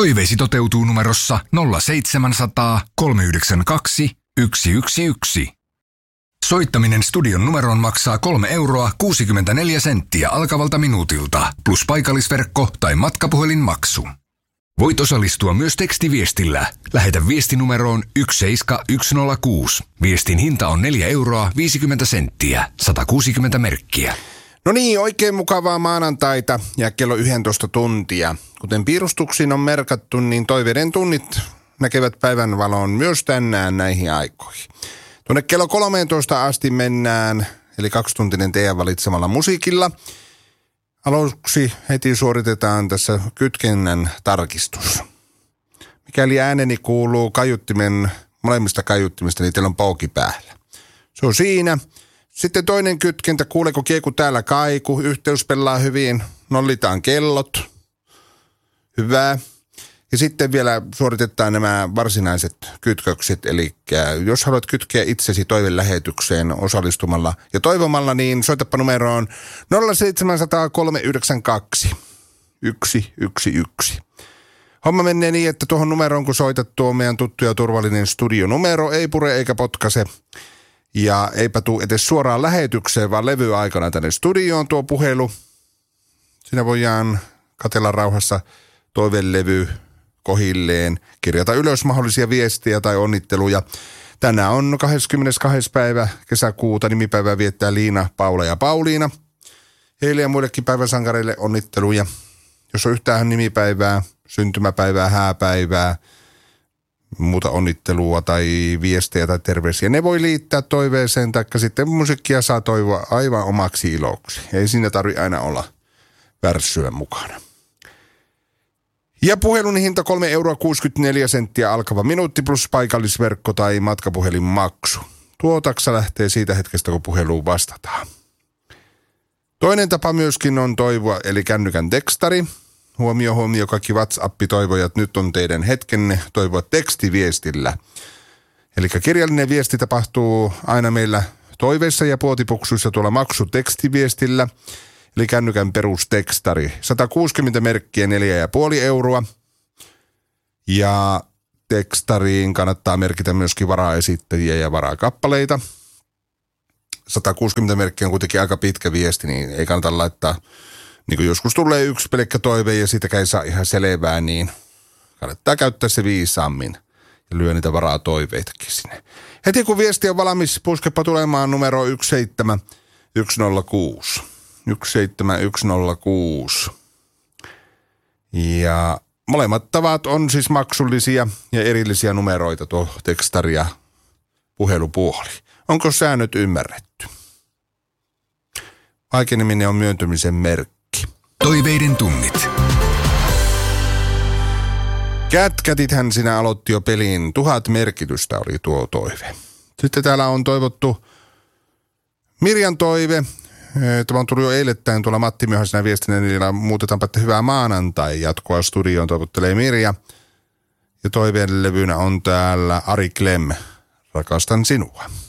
Toiveesi toteutuu numerossa 0700 392 111. Soittaminen studion numeroon maksaa 3,64 € alkavalta minuutilta, plus paikallisverkko tai matkapuhelinmaksu. Voit osallistua myös tekstiviestillä. Lähetä viestinumeroon 17106. Viestin hinta on 4,50 €, 160 merkkiä. No niin, oikein mukavaa maanantaita ja kello 11 tuntia. Kuten piirustuksiin on merkattu, niin toiveiden tunnit näkevät päivänvalon myös tänään näihin aikoihin. Tuonne kello 13 asti mennään, eli 2-tuntinen teidän valitsemalla musiikilla. Aluksi heti suoritetaan tässä kytkennän tarkistus. Mikäli ääneni kuuluu molemmista kaiuttimista, niin teillä on pauki päällä. Se on siinä. Sitten toinen kytkentä, kuuleeko kieku täällä kaiku, yhteys pelaa hyvin, nollitaan kellot. Hyvä. Ja sitten vielä suoritetaan nämä varsinaiset kytkökset, eli jos haluat kytkeä itsesi toivelähetykseen osallistumalla ja toivomalla, niin soitapa numeroon 0700 392 111. Homma menee niin, että tuohon numeroon kun soitat, tuo meidän tuttu ja turvallinen studionumero, ei pure eikä potkase. Ja eipä tule edes suoraan lähetykseen, vaan levyaikana tänne studioon tuo puhelu. Siinä voidaan katsella rauhassa toivelevy kohilleen, kirjata ylös mahdollisia viestiä tai onnitteluja. Tänään on 22. päivä kesäkuuta, nimipäivää viettää Liina, Paula ja Pauliina. Heille ja muillekin päiväsankareille onnitteluja. Jos on yhtään nimipäivää, syntymäpäivää, hääpäivää, muuta onnittelua tai viestejä tai terveisiä, ne voi liittää toiveeseen, taikka sitten musiikkia saa toivoa aivan omaksi iloksi. Ei siinä tarvitse aina olla värssyä mukana. Ja puhelun hinta 3,64 € alkava minuutti plus paikallisverkko tai matkapuhelinmaksu. Tuo taksa lähtee siitä hetkestä, kun puheluun vastataan. Toinen tapa myöskin on toivoa, eli kännykän tekstari. Huomio, kaikki WhatsApp-toivojat, nyt on teidän hetkenne toivoa tekstiviestillä. Eli kirjallinen viesti tapahtuu aina meillä toiveissa ja puotipuksuissa tuolla maksutekstiviestillä. Eli kännykän perustekstari. 160 merkkiä, 4,5 €. Ja tekstariin kannattaa merkitä myöskin varaesittäjiä ja varakappaleita. 160 merkkiä on kuitenkin aika pitkä viesti, niin ei kannata laittaa, niin kuin joskus tulee yksi pelkkä toive ja siitäkään ei saa ihan selvää, niin kannattaa käyttää se viisaammin ja lyö niitä varatoiveitakin sinne. Heti kun viesti on valmis, puskepa tulemaan numero 17106. 17106. Ja molemmat tavat on siis maksullisia ja erillisiä numeroita, tuo tekstari ja puhelupuoli. Onko säännöt ymmärretty? Vaikeneminen on myöntymisen merkki. Toiveiden tunnit. Kätkätithän sinä aloitti jo peliin. 1000 merkitystä oli tuo toive. Sitten täällä on toivottu Mirjan toive. Tämä on tullut jo eilettäin tuolla Matti Myöhäisenä viestinä, niin muutetaanpa, että hyvää maanantai jatkoa studioon, toivottelee Mirja. Ja toiveen levynä on täällä Ari Klem, rakastan sinua.